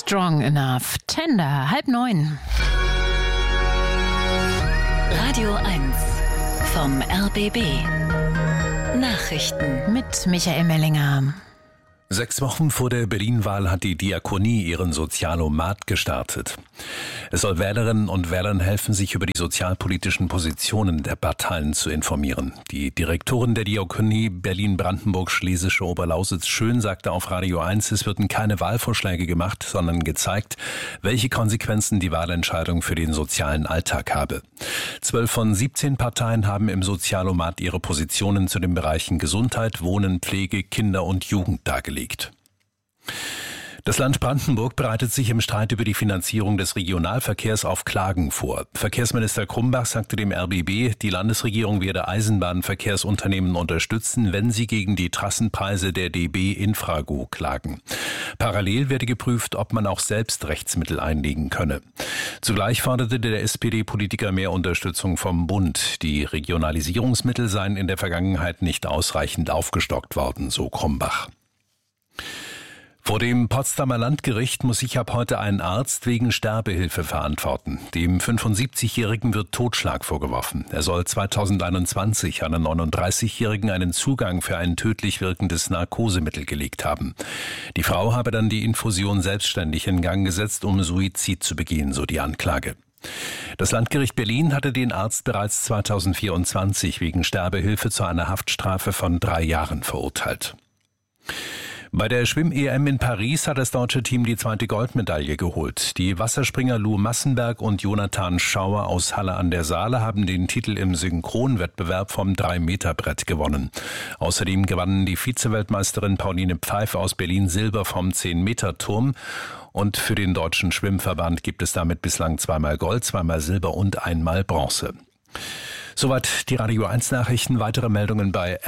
Strong Enough. Tender, 8:30. Radio 1 vom RBB. Nachrichten Mit Michael Mellinger. 6 Wochen vor der Berlin-Wahl hat die Diakonie ihren Sozialomat gestartet. Es soll Wählerinnen und Wählern helfen, sich über die sozialpolitischen Positionen der Parteien zu informieren. Die Direktorin der Diakonie Berlin-Brandenburg-Schlesische Oberlausitz-Schön sagte auf Radio 1, es würden keine Wahlvorschläge gemacht, sondern gezeigt, welche Konsequenzen die Wahlentscheidung für den sozialen Alltag habe. 12 von 17 Parteien haben im Sozialomat ihre Positionen zu den Bereichen Gesundheit, Wohnen, Pflege, Kinder und Jugend dargelegt. Das Land Brandenburg bereitet sich im Streit über die Finanzierung des Regionalverkehrs auf Klagen vor. Verkehrsminister Krumbach sagte dem RBB, die Landesregierung werde Eisenbahnverkehrsunternehmen unterstützen, wenn sie gegen die Trassenpreise der DB Infrago klagen. Parallel werde geprüft, ob man auch selbst Rechtsmittel einlegen könne. Zugleich forderte der SPD-Politiker mehr Unterstützung vom Bund. Die Regionalisierungsmittel seien in der Vergangenheit nicht ausreichend aufgestockt worden, so Krumbach. Vor dem Potsdamer Landgericht muss sich ab heute ein Arzt wegen Sterbehilfe verantworten. Dem 75-Jährigen wird Totschlag vorgeworfen. Er soll 2021 einem 39-Jährigen einen Zugang für ein tödlich wirkendes Narkosemittel gelegt haben. Die Frau habe dann die Infusion selbstständig in Gang gesetzt, um Suizid zu begehen, so die Anklage. Das Landgericht Berlin hatte den Arzt bereits 2024 wegen Sterbehilfe zu einer Haftstrafe von 3 Jahren verurteilt. Bei der Schwimm-EM in Paris hat das deutsche Team die 2. Goldmedaille geholt. Die Wasserspringer Lou Massenberg und Jonathan Schauer aus Halle an der Saale haben den Titel im Synchronwettbewerb vom 3-Meter-Brett gewonnen. Außerdem gewannen die Vize-Weltmeisterin Pauline Pfeiffer aus Berlin Silber vom 10-Meter-Turm. Und für den Deutschen Schwimmverband gibt es damit bislang 2-mal Gold, 2-mal Silber und 1-mal Bronze. Soweit die Radio 1 Nachrichten. Weitere Meldungen bei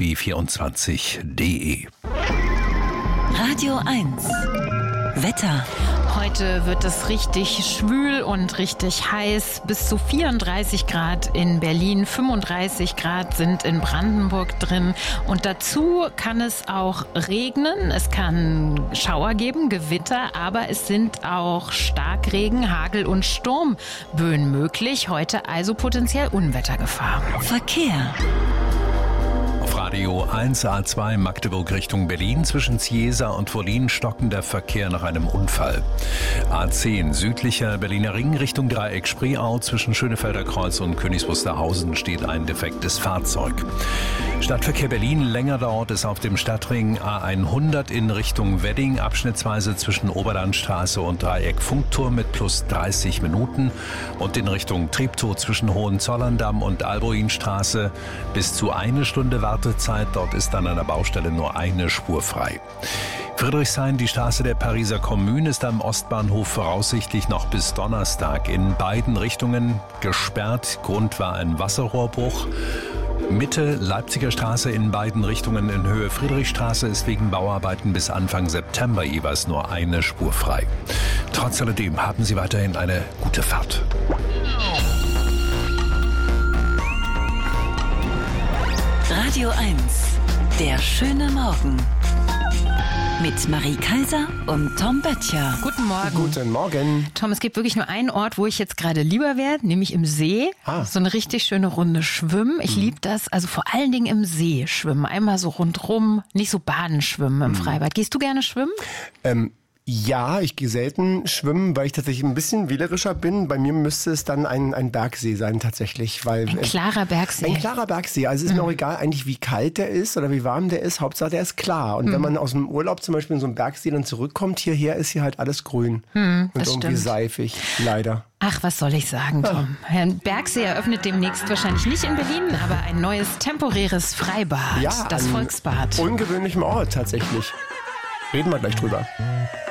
rbb24.de. Radio 1 Wetter. Heute wird es richtig schwül und richtig heiß. Bis zu 34 Grad in Berlin, 35 Grad sind in Brandenburg drin. Und dazu kann es auch regnen. Es kann Schauer geben, Gewitter, aber es sind auch Starkregen, Hagel und Sturmböen möglich. Heute also potenziell Unwettergefahr. Verkehr. Radio 1 A2 Magdeburg Richtung Berlin zwischen Ziesa und Wollin stockender Verkehr nach einem Unfall. A10 südlicher Berliner Ring Richtung Dreieck Spreeau zwischen Schönefelder Kreuz und Königs Wusterhausen steht ein defektes Fahrzeug. Stadtverkehr Berlin länger dauert es auf dem Stadtring A100 in Richtung Wedding abschnittsweise zwischen Oberlandstraße und Dreieck Funkturm mit plus 30 Minuten und in Richtung Treptow zwischen Hohenzollern-Damm und Alboinstraße bis zu 1 Stunde Wartezeit. Dort ist dann an der Baustelle nur eine Spur frei. Friedrichshain, die Straße der Pariser Kommune, ist am Ostbahnhof voraussichtlich noch bis Donnerstag in beiden Richtungen gesperrt. Grund war ein Wasserrohrbruch. Mitte Leipziger Straße in beiden Richtungen in Höhe Friedrichstraße ist wegen Bauarbeiten bis Anfang September jeweils nur eine Spur frei. Trotz alledem haben Sie weiterhin eine gute Fahrt. Radio 1, der schöne Morgen. Mit Marie Kaiser und Tom Böttcher. Guten Morgen. Guten Morgen. Tom, es gibt wirklich nur einen Ort, wo ich jetzt gerade lieber wäre, nämlich im See. So eine richtig schöne Runde schwimmen. Ich liebe das, also vor allen Dingen im See schwimmen. Einmal so rundrum, nicht so baden schwimmen im Freibad. Gehst du gerne schwimmen? Ja, ich gehe selten schwimmen, weil ich tatsächlich ein bisschen wählerischer bin. Bei mir müsste es dann ein Bergsee sein tatsächlich. Weil, ein klarer Bergsee. Ein klarer Bergsee. Also es ist mir auch egal eigentlich, wie kalt der ist oder wie warm der ist. Hauptsache, der ist klar. Und wenn man aus dem Urlaub zum Beispiel in so einem Bergsee dann zurückkommt, hierher ist hier halt alles grün. Und irgendwie stimmt. Seifig, leider. Ach, was soll ich sagen, Tom? Herrn Bergsee eröffnet demnächst wahrscheinlich nicht in Berlin, aber ein neues temporäres Freibad, Ja, das Volksbad. Ungewöhnlichem Ort tatsächlich. Reden wir gleich drüber.